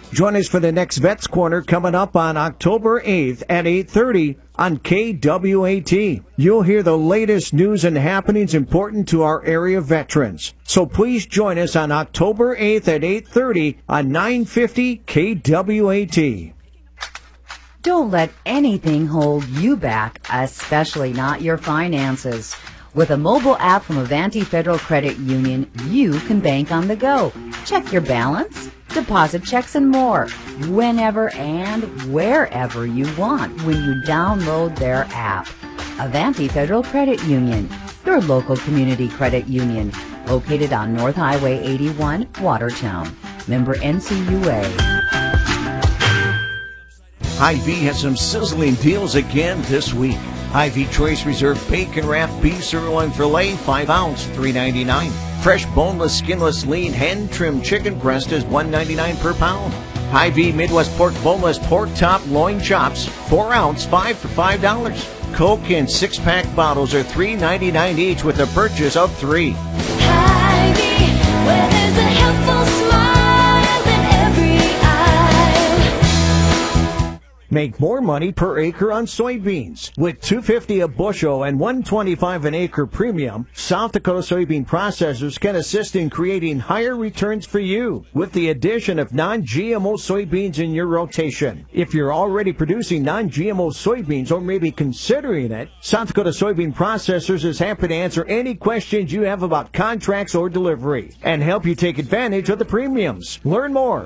Join us for the next Vets Corner coming up on October 8th at 8:30 on KWAT. You'll hear the latest news and happenings important to our area veterans. So please join us on October 8th at 8:30 on 950 KWAT. Don't let anything hold you back, especially not your finances. With a mobile app from Avanti Federal Credit Union, you can bank on the go. Check your balance, deposit checks, and more whenever and wherever you want when you download their app. Avanti Federal Credit Union, your local community credit union, located on North Highway 81, Watertown. Member NCUA. Hy-Vee has some sizzling deals again this week. Hy-Vee Choice Reserve Bacon Wrapped Beef Sirloin Filet, 5 ounce, $3.99. Fresh boneless, skinless, lean, hand-trimmed chicken breast is $1.99 per pound. Hy-Vee Midwest Pork Boneless Pork Top Loin Chops, 4 ounce, 5 for $5. Coke in 6-pack bottles are $3.99 each with a purchase of 3. Hy-Vee, where there's a helpful smile in every aisle. Make more money per acre on soybeans. With $2.50 a bushel and $1.25 an acre premium, South Dakota soybean processors can assist in creating higher returns for you with the addition of non-GMO soybeans in your rotation. If you're already producing non-GMO soybeans or maybe considering it, South Dakota Soybean Processors is happy to answer any questions you have about contracts or delivery and help you take advantage of the premiums. Learn more.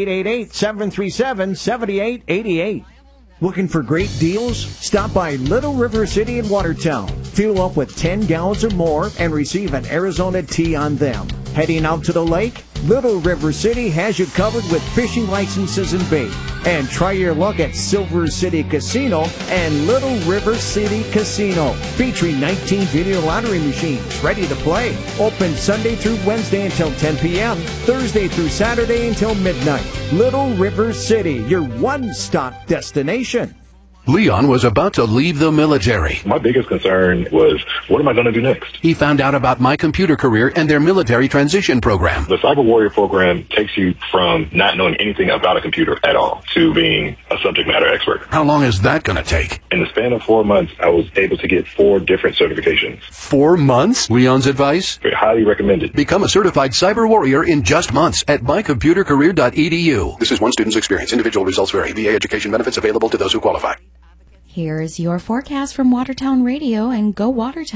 888-737-7888. Looking for great deals? Stop by Little River City in Watertown. Fuel up with 10 gallons or more and receive an Arizona tea on them. Heading out to the lake? Little River City has you covered with fishing licenses and bait. And try your luck at Silver City Casino and Little River City Casino, featuring 19 video lottery machines ready to play. Open Sunday through Wednesday until 10 p.m., Thursday through Saturday until midnight. Little River City, your one-stop destination. Leon was about to leave the military. My biggest concern was, what am I going to do next? He found out about My Computer Career and their military transition program. The Cyber Warrior program takes you from not knowing anything about a computer at all to being a subject matter expert. How long is that going to take? In the span of 4 months, I was able to get 4 different certifications. 4 months? Leon's advice? Highly recommended. Become a certified cyber warrior in just months at mycomputercareer.edu. This is one student's experience. Individual results vary. VA education benefits available to those who qualify. Here's your forecast from Watertown Radio and Go Watertown.